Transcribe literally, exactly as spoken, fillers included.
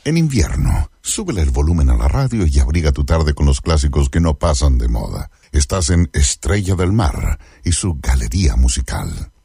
En invierno, súbele el volumen a la radio y abriga tu tarde con los clásicos que no pasan de moda. Estás en Estrella del Mar y su galería musical.